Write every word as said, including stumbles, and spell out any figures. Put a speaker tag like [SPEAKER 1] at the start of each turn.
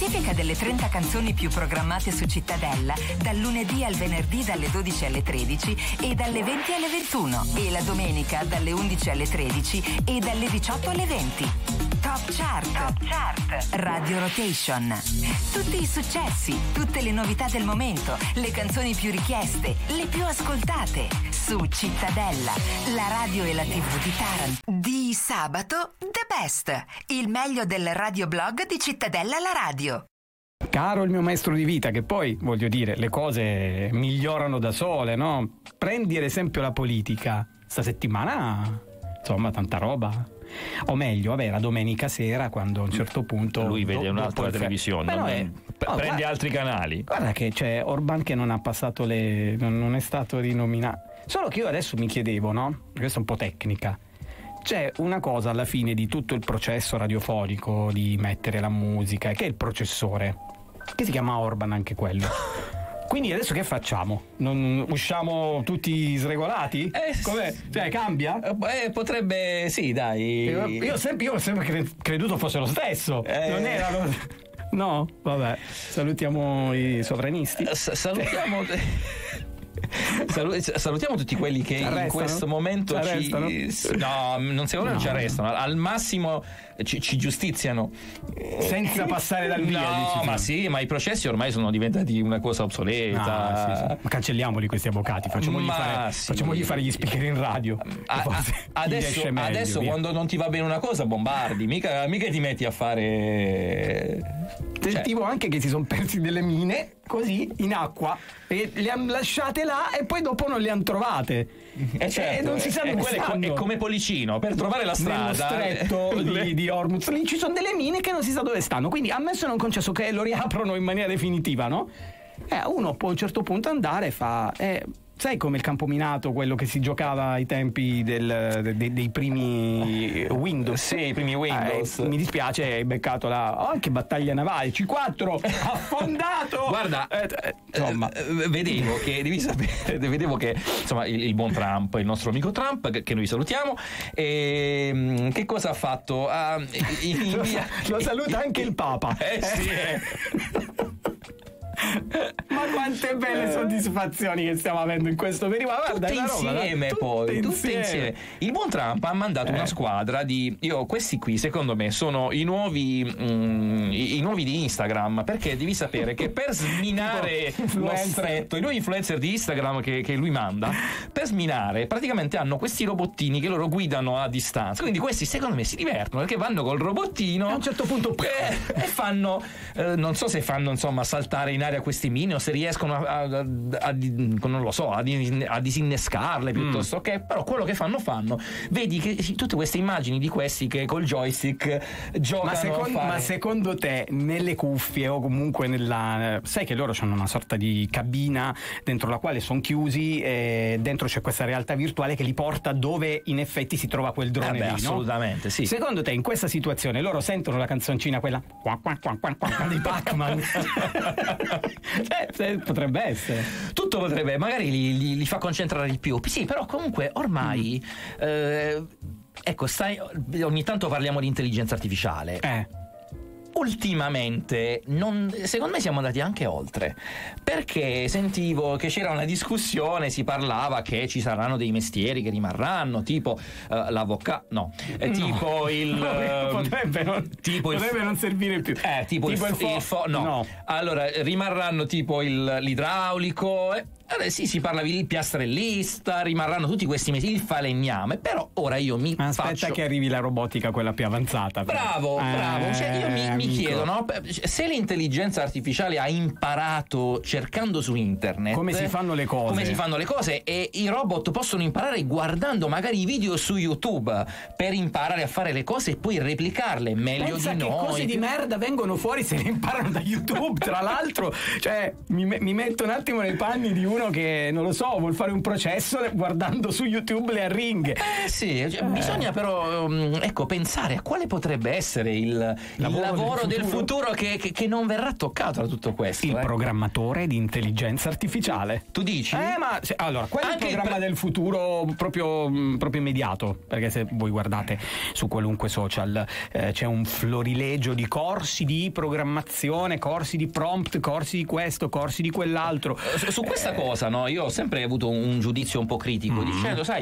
[SPEAKER 1] classifica delle trenta canzoni più programmate su Cittadella dal lunedì al venerdì dalle dodici alle tredici e dalle venti alle ventuno e la domenica dalle undici alle tredici e dalle diciotto alle venti. Top Chart. Top Chart. Radio Rotation. Tutti i successi, tutte le novità del momento, le canzoni più richieste, le più ascoltate. Su Cittadella, la radio e la tivù di Taranto. Di sabato, The Best, il meglio del radioblog di Cittadella la radio.
[SPEAKER 2] Caro il mio maestro di vita, che poi, voglio dire, le cose migliorano da sole, no? Prendi ad esempio la politica. Sta settimana, insomma, tanta roba. O meglio, vabbè, la domenica sera, quando a un certo punto
[SPEAKER 3] lui vede
[SPEAKER 2] do,
[SPEAKER 3] un'altra televisione, non
[SPEAKER 2] è,
[SPEAKER 3] non,
[SPEAKER 2] no,
[SPEAKER 3] prende
[SPEAKER 2] guarda,
[SPEAKER 3] altri canali.
[SPEAKER 2] Guarda che c'è Orban che non ha passato le. non, non è stato rinominato. Solo che io adesso mi chiedevo, no? Questa è un po' tecnica. C'è una cosa alla fine di tutto il processo radiofonico di mettere la musica, che è il processore, che si chiama Orban anche quello. Quindi adesso che facciamo? Non usciamo tutti sregolati?
[SPEAKER 3] Eh,
[SPEAKER 2] Com'è? Cioè, cambia?
[SPEAKER 3] Eh, potrebbe, sì, dai.
[SPEAKER 2] Io, io, ho sempre, io ho sempre cre- creduto fosse lo stesso.
[SPEAKER 3] Eh.
[SPEAKER 2] Non era lo... No? Vabbè. Salutiamo i sovranisti.
[SPEAKER 3] S- salutiamo... Salu- salutiamo tutti quelli che in questo momento ci, no, non secondo me no. ci arrestano, al massimo ci, ci giustiziano
[SPEAKER 2] senza passare dal via.
[SPEAKER 3] No,
[SPEAKER 2] dici,
[SPEAKER 3] ma sì, ma i processi ormai sono diventati una cosa obsoleta.
[SPEAKER 2] No, sì, sì. Ma cancelliamoli questi avvocati, facciamogli, fare,
[SPEAKER 3] sì.
[SPEAKER 2] facciamogli fare gli speaker in radio.
[SPEAKER 3] A, a, adesso meglio, adesso quando non ti va bene una cosa bombardi, mica, mica ti metti a fare.
[SPEAKER 2] Sentivo cioè. anche che si sono persi delle mine così in acqua e le hanno lasciate là e poi dopo non le hanno trovate.
[SPEAKER 3] E certo,
[SPEAKER 2] e non si sa dove stanno.
[SPEAKER 3] È come Policino per trovare la strada
[SPEAKER 2] nello stretto di, di Hormuz. Lì ci sono delle mine che non si sa dove stanno. Quindi ammesso e non concesso che lo riaprono in maniera definitiva, no? Eh, uno può a un certo punto andare e fa. Eh, Sai come il campominato, quello che si giocava ai tempi del, de, de, dei primi Windows?
[SPEAKER 3] Sì, i primi Windows.
[SPEAKER 2] Eh, mi dispiace, hai beccato la. Oh, che battaglia navale, C quattro, affondato!
[SPEAKER 3] Guarda,
[SPEAKER 2] eh, eh, insomma,
[SPEAKER 3] eh, vedevo che, devi sapere, vedevo che insomma il, il buon Trump, il nostro amico Trump, che, che noi salutiamo, e, che cosa ha fatto? Uh, in, in via...
[SPEAKER 2] Lo saluta anche il Papa.
[SPEAKER 3] Eh sì, eh.
[SPEAKER 2] Ma quante belle soddisfazioni che stiamo avendo in questo periodo. Guarda,
[SPEAKER 3] tutte insieme
[SPEAKER 2] roba,
[SPEAKER 3] poi
[SPEAKER 2] tutte
[SPEAKER 3] tutte
[SPEAKER 2] insieme.
[SPEAKER 3] insieme il buon Trump ha mandato eh. una squadra di io questi qui secondo me sono i nuovi mm, i, i nuovi di Instagram, perché devi sapere che per sminare lo stretto, i nuovi influencer di Instagram che, che lui manda per sminare praticamente hanno questi robottini che loro guidano a distanza, quindi questi secondo me si divertono perché vanno col robottino
[SPEAKER 2] a un certo punto
[SPEAKER 3] eh, e fanno eh, non so se fanno insomma saltare in aria questi mini o se riescono a, a, a, a non lo so a, a disinnescarle piuttosto mm. che però quello che fanno fanno vedi che tutte queste immagini di questi che col joystick giocano.
[SPEAKER 2] Ma secondo,
[SPEAKER 3] a fare...
[SPEAKER 2] ma secondo te nelle cuffie o comunque nella sai che loro hanno una sorta di cabina dentro la quale sono chiusi e dentro c'è questa realtà virtuale che li porta dove in effetti si trova quel drone
[SPEAKER 3] eh beh,
[SPEAKER 2] lì,
[SPEAKER 3] assolutamente
[SPEAKER 2] no?
[SPEAKER 3] Sì.
[SPEAKER 2] Secondo te in questa situazione loro sentono la canzoncina quella di Pac-Man? Eh, potrebbe essere,
[SPEAKER 3] tutto potrebbe, magari li, li, li fa concentrare di più. Sì, però comunque ormai mm. eh, ecco, stai, ogni tanto parliamo di intelligenza artificiale.
[SPEAKER 2] Eh.
[SPEAKER 3] Ultimamente non, secondo me siamo andati anche oltre, perché sentivo che c'era una discussione, si parlava che ci saranno dei mestieri che rimarranno, tipo uh, l'avvocato, no, eh, tipo
[SPEAKER 2] no.
[SPEAKER 3] il
[SPEAKER 2] uh, potrebbe, non,
[SPEAKER 3] tipo
[SPEAKER 2] potrebbe
[SPEAKER 3] il,
[SPEAKER 2] non servire più,
[SPEAKER 3] eh, tipo, tipo il, il, fo- il fo- no. no, allora rimarranno tipo il, l'idraulico. Eh, Allora, sì, si parla di piastrellista, rimarranno tutti questi mesi, il falegname, però ora io mi
[SPEAKER 2] aspetta
[SPEAKER 3] faccio...
[SPEAKER 2] che arrivi la robotica quella più avanzata.
[SPEAKER 3] Bravo,
[SPEAKER 2] eh,
[SPEAKER 3] bravo, cioè io mi, mi chiedo, no? Se l'intelligenza artificiale ha imparato cercando su internet
[SPEAKER 2] come si fanno le cose,
[SPEAKER 3] come si fanno le cose e i robot possono imparare guardando magari i video su YouTube per imparare a fare le cose e poi replicarle meglio
[SPEAKER 2] pensa
[SPEAKER 3] di
[SPEAKER 2] che
[SPEAKER 3] noi.
[SPEAKER 2] Cose di merda vengono fuori se le imparano da YouTube, tra l'altro, cioè mi, mi metto un attimo nei panni di uno qualcuno che, non lo so, vuol fare un processo guardando su YouTube le arringhe.
[SPEAKER 3] Eh sì, cioè, eh. bisogna però um, ecco, pensare a quale potrebbe essere il, il lavoro, lavoro del futuro, del futuro che, che, che non verrà toccato da tutto questo.
[SPEAKER 2] Il
[SPEAKER 3] eh.
[SPEAKER 2] programmatore di intelligenza artificiale.
[SPEAKER 3] Tu dici?
[SPEAKER 2] Eh, ma se, allora, qual è il programma il pre- del futuro proprio, proprio immediato? Perché se voi guardate su qualunque social eh, c'è un florilegio di corsi di programmazione, corsi di prompt, corsi di questo, corsi di quell'altro.
[SPEAKER 3] Su, su questa eh, cosa, no, io ho sempre avuto un giudizio un po' critico, mm. dicendo, sai,